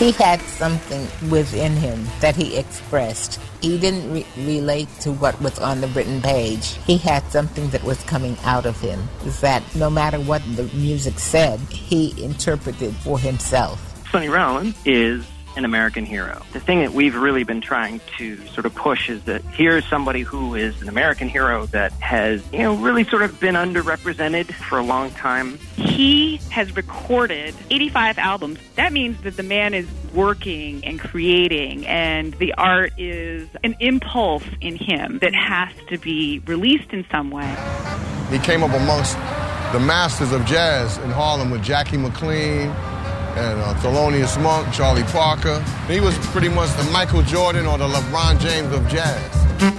He had something within him that he expressed. He didn't relate to what was on the written page. He had something that was coming out of him, that no matter what the music said, he interpreted for himself. Sonny Rollins is an American hero. The thing that we've really been trying to sort of push is that here's somebody who is an American hero that has, really sort of been underrepresented for a long time. He has recorded 85 albums. That means that the man is working and creating, and the art is an impulse in him that has to be released in some way. He came up amongst the masters of jazz in Harlem with Jackie McLean and Thelonious Monk, Charlie Parker. He was pretty much the Michael Jordan or the LeBron James of jazz.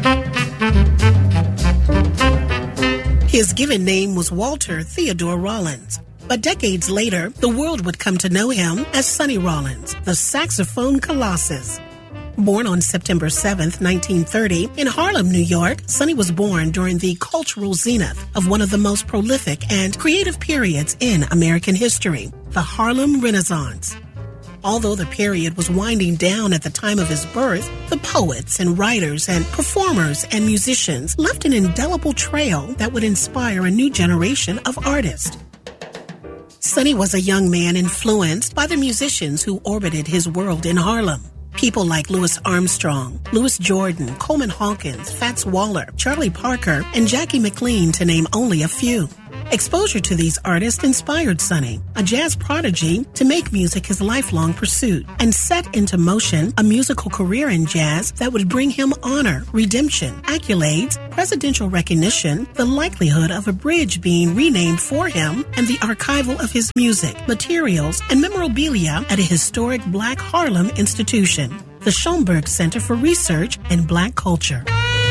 His given name was Walter Theodore Rollins. But decades later, the world would come to know him as Sonny Rollins, the saxophone colossus. Born on September 7th, 1930, in Harlem, New York, Sonny was born during the cultural zenith of one of the most prolific and creative periods in American history, the Harlem Renaissance. Although the period was winding down at the time of his birth, the poets and writers and performers and musicians left an indelible trail that would inspire a new generation of artists. Sonny was a young man influenced by the musicians who orbited his world in Harlem. People like Louis Armstrong, Louis Jordan, Coleman Hawkins, Fats Waller, Charlie Parker, and Jackie McLean, to name only a few. Exposure to these artists inspired Sonny, a jazz prodigy, to make music his lifelong pursuit and set into motion a musical career in jazz that would bring him honor, redemption, accolades, presidential recognition, the likelihood of a bridge being renamed for him, and the archival of his music, materials, and memorabilia at a historic Black Harlem institution, the Schomburg Center for Research in Black Culture.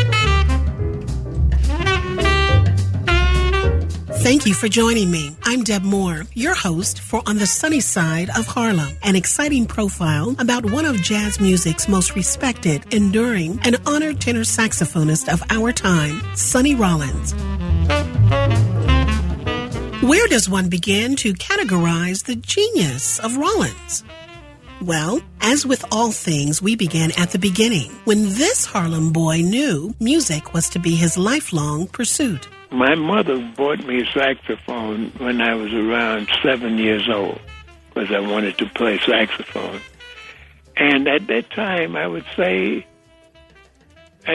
Thank you for joining me. I'm Deb Moore, your host for On the Sunny Side of Harlem, an exciting profile about one of jazz music's most respected, enduring, and honored tenor saxophonist of our time, Sonny Rollins. Where does one begin to categorize the genius of Rollins? Well, as with all things, we began at the beginning, when this Harlem boy knew music was to be his lifelong pursuit. My mother bought me a saxophone when I was around 7 years old because I wanted to play saxophone. And at that time, I would say, I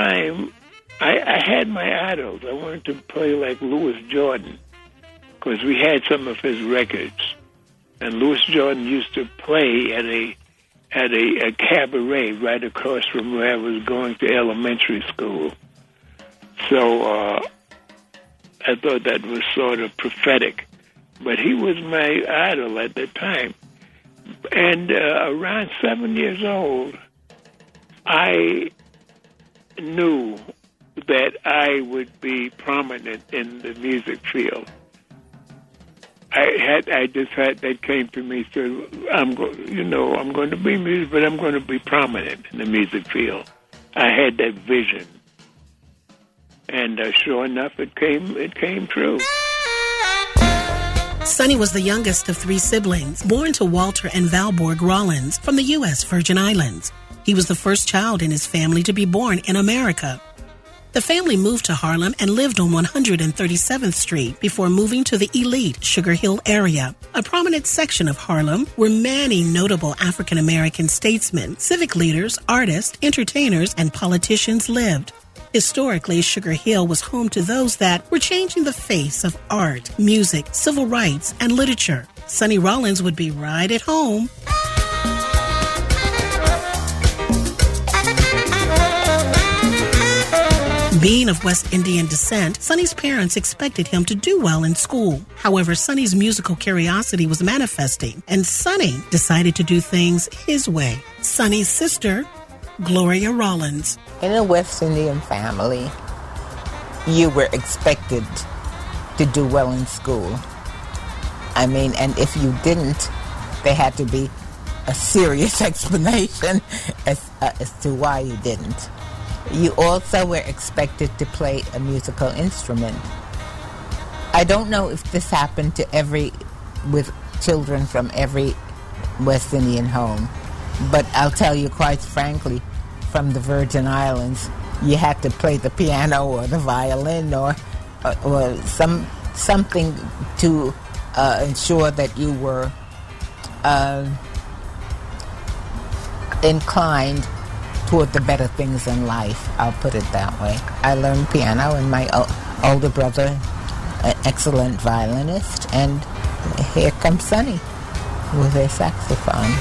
had my idols. I wanted to play like Louis Jordan because we had some of his records. And Louis Jordan used to play at a cabaret right across from where I was going to elementary school. So I thought that was sort of prophetic. But he was my idol at the time. And around 7 years old, I knew that I would be prominent in the music field. That came to me. So I'm going to be music, but I'm going to be prominent in the music field. I had that vision. And sure enough, it came true. Sonny was the youngest of three siblings, born to Walter and Valborg Rollins from the U.S. Virgin Islands. He was the first child in his family to be born in America. The family moved to Harlem and lived on 137th Street before moving to the elite Sugar Hill area, a prominent section of Harlem where many notable African-American statesmen, civic leaders, artists, entertainers, and politicians lived. Historically, Sugar Hill was home to those that were changing the face of art, music, civil rights, and literature. Sonny Rollins would be right at home. Being of West Indian descent, Sonny's parents expected him to do well in school. However, Sonny's musical curiosity was manifesting, and Sonny decided to do things his way. Sonny's sister, Gloria Rollins. In a West Indian family, you were expected to do well in school. And if you didn't, there had to be a serious explanation as to why you didn't. You also were expected to play a musical instrument. I don't know if this happened with children from every West Indian home. But I'll tell you quite frankly, from the Virgin Islands, you had to play the piano or the violin or something to ensure that you were inclined toward the better things in life. I'll put it that way. I learned piano, and my older brother, an excellent violinist, and here comes Sonny with a saxophone.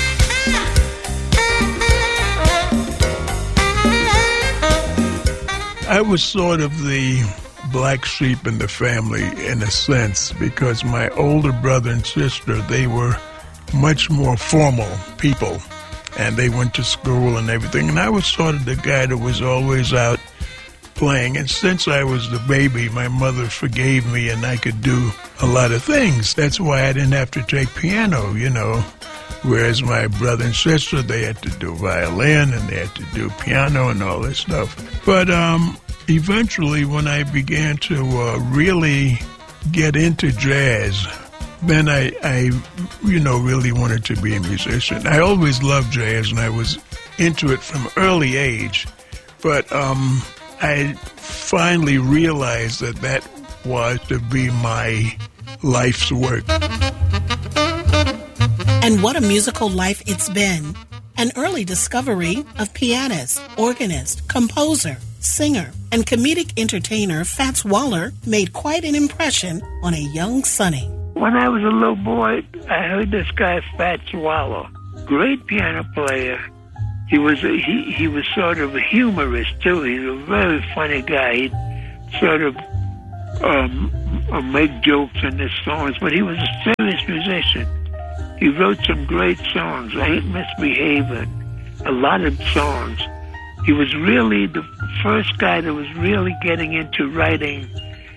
I was sort of the black sheep in the family in a sense, because my older brother and sister, they were much more formal people, and they went to school and everything, and I was sort of the guy that was always out playing. And since I was the baby, my mother forgave me and I could do a lot of things. That's why I didn't have to take piano, you know, whereas my brother and sister, they had to do violin and they had to do piano and all this stuff. But eventually, when I began to really get into jazz, then I really wanted to be a musician. I always loved jazz, and I was into it from early age. But I finally realized that was to be my life's work. And what a musical life it's been. An early discovery of pianist, organist, composer, singer, and comedic entertainer Fats Waller made quite an impression on a young Sonny. When I was a little boy, I heard this guy, Fats Waller, great piano player. He was sort of a humorist, too. He's a very funny guy. He'd sort of make jokes in his songs, but he was a serious musician. He wrote some great songs, I Ain't Misbehaving, a lot of songs. He was really the first guy that was really getting into writing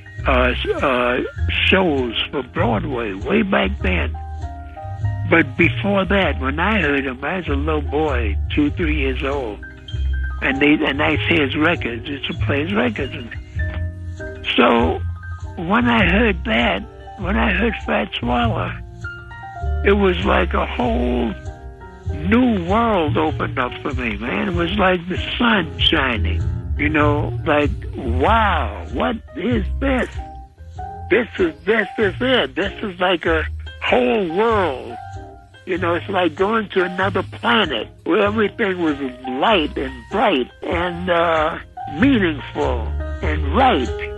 shows for Broadway way back then. But before that, when I heard him, I was a little boy, 2-3 years old, and I see his records, used to play his records. So when I heard Fats Waller, it was like a whole new world opened up for me, man. It was like the sun shining, like, wow, what is this? This is it. This is like a whole world. It's like going to another planet where everything was light and bright and meaningful and right.